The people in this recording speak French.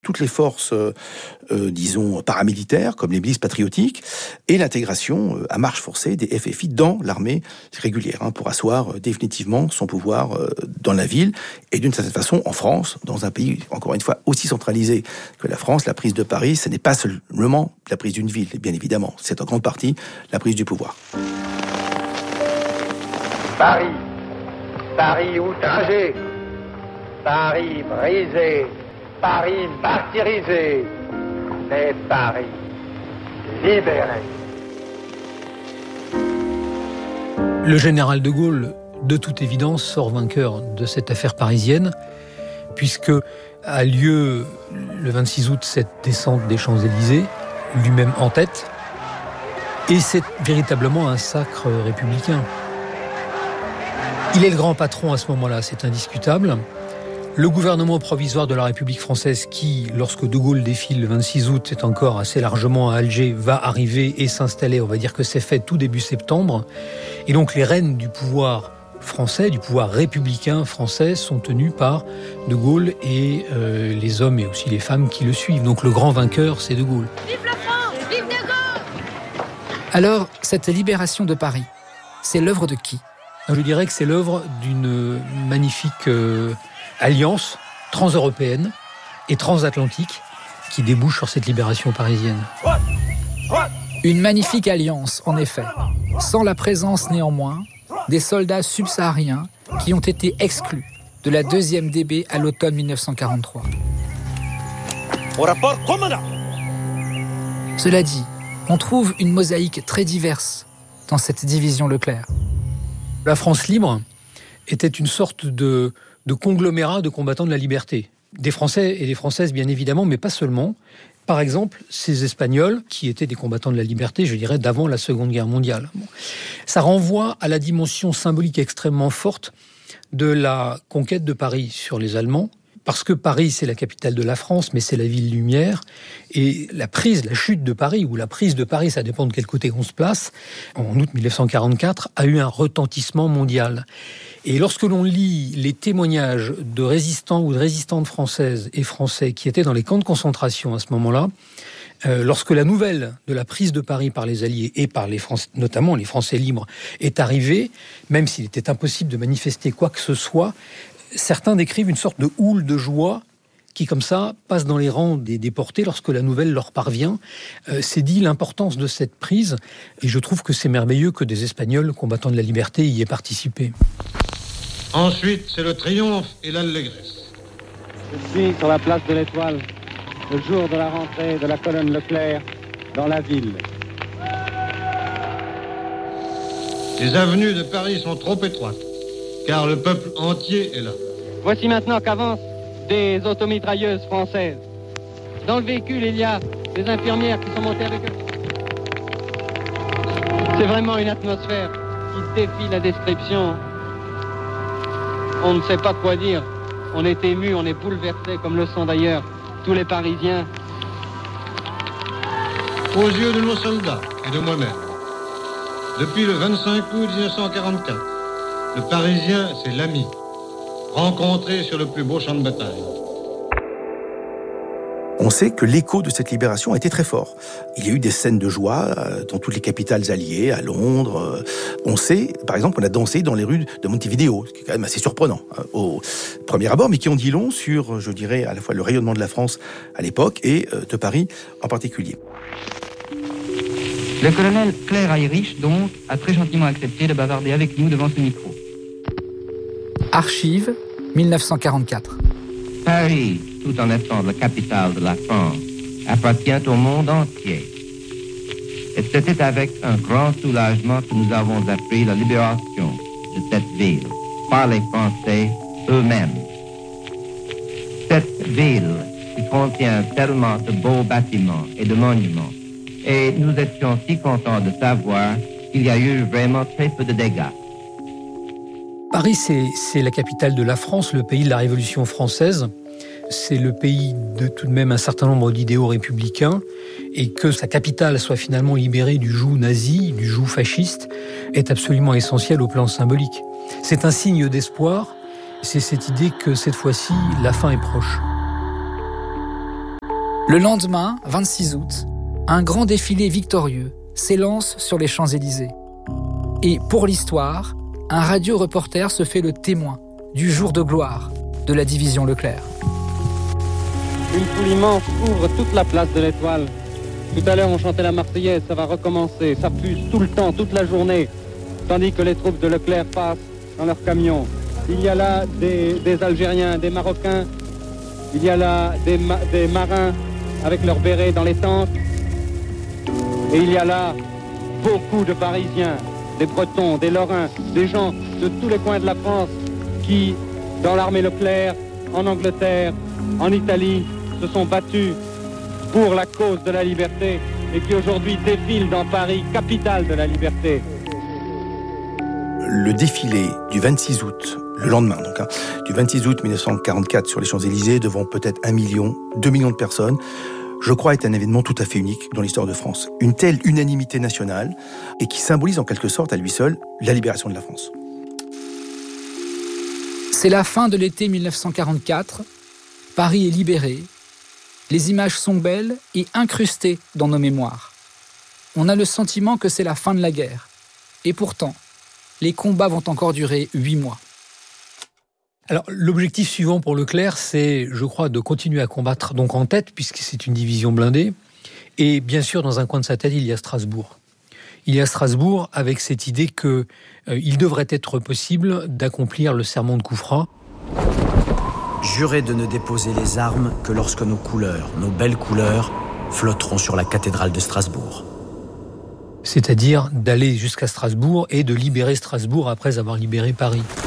toutes les forces, disons, paramilitaires, comme les milices patriotiques, et l'intégration à marche forcée des FFI dans l'armée régulière, pour asseoir définitivement son pouvoir dans la ville, et d'une certaine façon, en France, dans un pays, encore une fois, aussi centralisé que la France, la prise de Paris, ce n'est pas seulement la prise d'une ville, bien évidemment, c'est en grande partie la prise du pouvoir. Paris, Paris outragé, Paris brisé, Paris martyrisé, mais Paris libéré. Le général de Gaulle, de toute évidence, sort vainqueur de cette affaire parisienne, puisque a lieu le 26 août cette descente des Champs-Élysées, lui-même en tête, et c'est véritablement un sacre républicain. Il est le grand patron à ce moment-là, c'est indiscutable. Le gouvernement provisoire de la République française qui, lorsque De Gaulle défile le 26 août, est encore assez largement à Alger, va arriver et s'installer, on va dire que c'est fait tout début septembre. Et donc les rênes du pouvoir français, du pouvoir républicain français, sont tenues par De Gaulle et les hommes et aussi les femmes qui le suivent. Donc le grand vainqueur, c'est De Gaulle. Vive la France! Vive De Gaulle! Alors, cette libération de Paris, c'est l'œuvre de qui ? Je dirais que c'est l'œuvre d'une magnifique alliance transeuropéenne et transatlantique qui débouche sur cette libération parisienne. Une magnifique alliance, en effet, sans la présence néanmoins des soldats subsahariens qui ont été exclus de la 2e DB à l'automne 1943. Au rapport commandant. Cela dit, on trouve une mosaïque très diverse dans cette division Leclerc. La France libre était une sorte de conglomérat de combattants de la liberté. Des Français et des Françaises, bien évidemment, mais pas seulement. Par exemple, ces Espagnols, qui étaient des combattants de la liberté, je dirais, d'avant la Seconde Guerre mondiale. Ça renvoie à la dimension symbolique extrêmement forte de la conquête de Paris sur les Allemands, parce que Paris, c'est la capitale de la France, mais c'est la ville lumière. Et la chute de Paris, ou la prise de Paris, ça dépend de quel côté on se place, en août 1944, a eu un retentissement mondial. Et lorsque l'on lit les témoignages de résistants ou de résistantes françaises et français qui étaient dans les camps de concentration à ce moment-là, lorsque la nouvelle de la prise de Paris par les Alliés et par les Français, notamment les Français libres, est arrivée, même s'il était impossible de manifester quoi que ce soit, certains décrivent une sorte de houle de joie qui, comme ça, passe dans les rangs des déportés lorsque la nouvelle leur parvient. C'est dit l'importance de cette prise, et je trouve que c'est merveilleux que des Espagnols combattants de la liberté y aient participé. Ensuite, c'est le triomphe et l'allégresse. Je suis sur la place de l'Étoile, le jour de la rentrée de la colonne Leclerc dans la ville. Les avenues de Paris sont trop étroites, car le peuple entier est là. Voici maintenant qu'avancent des automitrailleuses françaises. Dans le véhicule, il y a des infirmières qui sont montées avec eux. C'est vraiment une atmosphère qui défie la description. On ne sait pas quoi dire. On est ému, on est bouleversé, comme le sont d'ailleurs tous les Parisiens. Aux yeux de nos soldats et de moi-même, depuis le 25 août 1944, le Parisien, c'est l'ami, rencontré sur le plus beau champ de bataille. On sait que l'écho de cette libération a été très fort. Il y a eu des scènes de joie dans toutes les capitales alliées, à Londres. On sait, par exemple, on a dansé dans les rues de Montevideo, ce qui est quand même assez surprenant au premier abord, mais qui en dit long sur, je dirais, à la fois le rayonnement de la France à l'époque et de Paris en particulier. Le colonel Claire Irish, donc, a très gentiment accepté de bavarder avec nous devant ce micro. Archives, 1944. Paris, tout en étant la capitale de la France, appartient au monde entier. Et c'était avec un grand soulagement que nous avons appris la libération de cette ville par les Français eux-mêmes. Cette ville qui contient tellement de beaux bâtiments et de monuments. Et nous étions si contents de savoir qu'il y a eu vraiment très peu de dégâts. Paris, c'est la capitale de la France, le pays de la Révolution française. C'est le pays de tout de même un certain nombre d'idéaux républicains. Et que sa capitale soit finalement libérée du joug nazi, du joug fasciste, est absolument essentiel au plan symbolique. C'est un signe d'espoir. C'est cette idée que cette fois-ci, la fin est proche. Le lendemain, 26 août, un grand défilé victorieux s'élance sur les Champs-Élysées. Et pour l'histoire, un radio-reporter se fait le témoin du jour de gloire de la division Leclerc. Une foule immense couvre toute la place de l'Étoile. Tout à l'heure, on chantait la Marseillaise, ça va recommencer. Ça fuse tout le temps, toute la journée, tandis que les troupes de Leclerc passent dans leurs camions. Il y a là des Algériens, des Marocains, il y a là des marins avec leurs bérets dans les tentes. Et il y a là beaucoup de Parisiens, des Bretons, des Lorrains, des gens de tous les coins de la France qui, dans l'armée Leclerc, en Angleterre, en Italie, se sont battus pour la cause de la liberté et qui aujourd'hui défilent dans Paris, capitale de la liberté. Le défilé du 26 août, le lendemain donc, du 26 août 1944 sur les Champs-Élysées, devant peut-être 1 million, 2 millions de personnes, je crois est un événement tout à fait unique dans l'histoire de France. Une telle unanimité nationale et qui symbolise en quelque sorte à lui seul la libération de la France. C'est la fin de l'été 1944. Paris est libéré. Les images sont belles et incrustées dans nos mémoires. On a le sentiment que c'est la fin de la guerre. Et pourtant, les combats vont encore durer 8 mois. Alors, l'objectif suivant pour Leclerc, c'est, je crois, de continuer à combattre donc en tête, puisque c'est une division blindée. Et bien sûr, dans un coin de sa tête, il y a Strasbourg. Il y a Strasbourg avec cette idée qu'il devrait être possible d'accomplir le serment de Kouffra. Jurez de ne déposer les armes que lorsque nos couleurs, nos belles couleurs, flotteront sur la cathédrale de Strasbourg. C'est-à-dire d'aller jusqu'à Strasbourg et de libérer Strasbourg après avoir libéré Paris.